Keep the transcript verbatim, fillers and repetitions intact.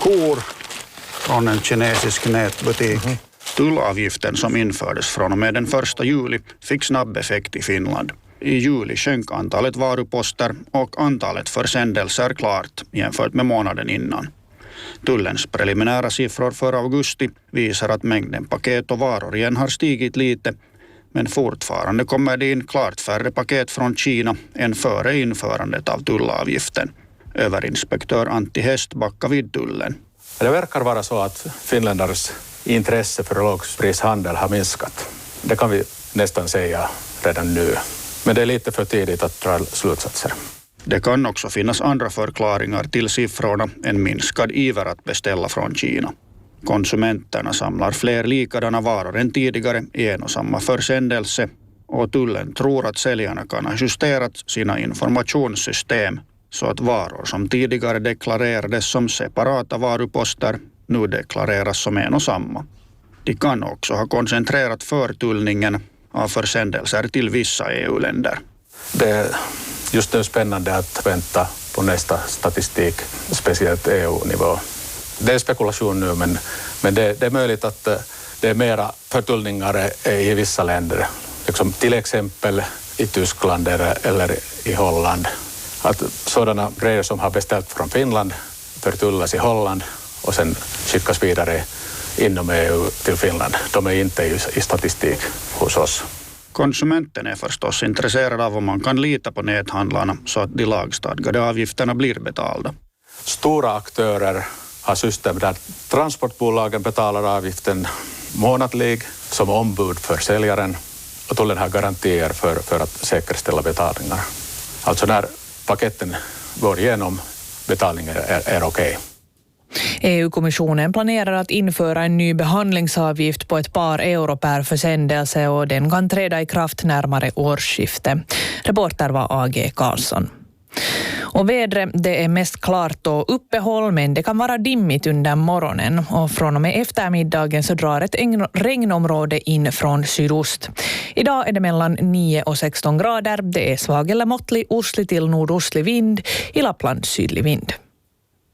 skor från en kinesisk nätbutik. Mm. Tullavgiften som infördes från och med den första juli fick snabb effekt i Finland. I juli sjönk antalet varuposter och antalet försändelser klart jämfört med månaden innan. Tullens preliminära siffror för augusti visar att mängden paket och varor igen har stigit lite, men fortfarande kommer det in klart färre paket från Kina än före införandet av tullavgiften. Överinspektör Antti Hestbacka vid tullen. Det verkar vara så att finländares intresse för lågprishandel har minskat. Det kan vi nästan säga redan nu. Men det är lite för tidigt att dra slutsatser. Det kan också finnas andra förklaringar till siffrorna än minskad iver att beställa från Kina. Konsumenterna samlar fler likadana varor än tidigare i en och samma försändelse och tullen tror att säljarna kan ha justerat sina informationssystem så att varor som tidigare deklarerades som separata varuposter nu deklareras som en och samma. De kan också ha koncentrerat förtullningen av försändelser till vissa E U-länder. Det är just nu spännande att vänta på nästa statistik, speciellt E U-nivå. Det är spekulation nu, men, men det, det är möjligt att det är mera förtullningar i vissa länder. Liksom till exempel i Tyskland eller i Holland. Att sådana grejer som har beställt från Finland förtullas i Holland och sen skickas vidare inom E U till Finland. De är inte i, i statistik hos oss. Konsumenten är förstås intresserad av om man kan lita på näthandlarna så att de lagstadgade avgifterna blir betalda. Stora aktörer har system där transportbolagen betalar avgiften månatlig som ombud för säljaren och tullen har garantier för, för att säkerställa betalningar. Alltså när paketen går igenom, betalningen är, är okej. E U-kommissionen planerar att införa en ny behandlingsavgift på ett par euro per försändelse och den kan träda i kraft närmare årsskifte. Reporter var A G Karlsson. Och vädret, det är mest klart och uppehåll, men det kan vara dimmigt under morgonen och från och med eftermiddagen så drar ett regnområde in från sydost. Idag är det mellan nio och sexton grader, det är svag eller måttlig ostlig till nordostlig vind, i Lappland sydlig vind.